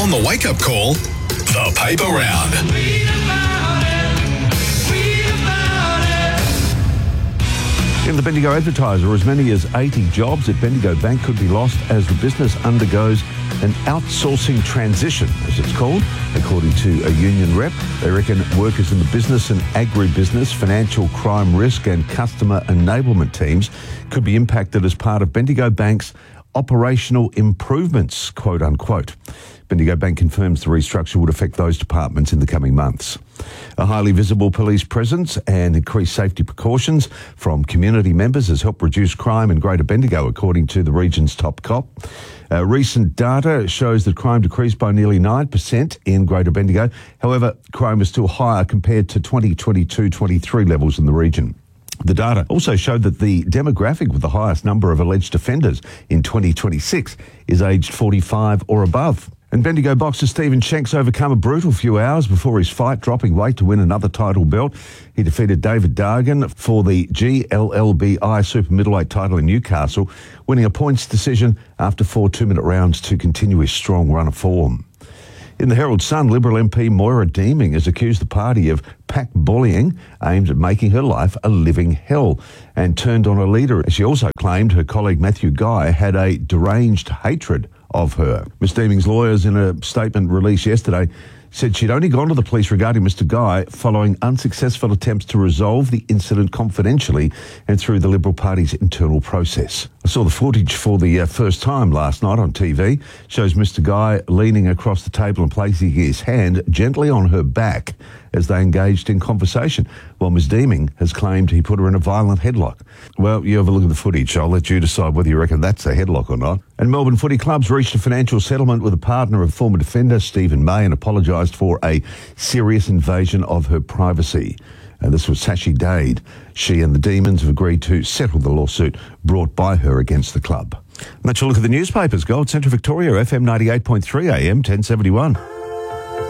On the wake-up call, the paper round. In the Bendigo Advertiser, as many as 80 jobs at Bendigo Bank could be lost as the business undergoes an outsourcing transition, as it's called, according to a union rep. They reckon workers in the business and agribusiness, financial crime risk and customer enablement teams could be impacted as part of Bendigo Bank's operational improvements, quote unquote. Bendigo Bank confirms the restructure would affect those departments in the coming months. A highly visible police presence and increased safety precautions from community members has helped reduce crime in Greater Bendigo, according to the region's top cop. Recent data shows that crime decreased by nearly 9% in Greater Bendigo. However, crime is still higher compared to 2022-23 levels in the region. The data also showed that the demographic with the highest number of alleged offenders in 2026 is aged 45 or above. And Bendigo boxer Stephen Shanks overcome a brutal few hours before his fight, dropping weight to win another title belt. He defeated David Dargan for the GLLBI super middleweight title in Newcastle, winning a points decision after 4 2-minute rounds to continue his strong run of form. In the Herald Sun, Liberal MP Moira Deeming has accused the party of pack bullying aimed at making her life a living hell and turned on her leader. She also claimed her colleague Matthew Guy had a deranged hatred of her. Ms Deeming's lawyers, in a statement released yesterday, said she'd only gone to the police regarding Mr Guy following unsuccessful attempts to resolve the incident confidentially and through the Liberal Party's internal process. I saw the footage for the first time last night on TV. Shows Mr Guy leaning across the table and placing his hand gently on her back as they engaged in conversation, while Ms Deeming has claimed he put her in a violent headlock. Well, you have a look at the footage. I'll let you decide whether you reckon that's a headlock or not. And Melbourne Footy Club's reached a financial settlement with a partner of former defender Stephen May and apologised for a serious invasion of her privacy. And this was Sashi Dade. She and the Demons have agreed to settle the lawsuit brought by her against the club. And that's a look at the newspapers. Gold Central Victoria, FM 98.3 AM 1071.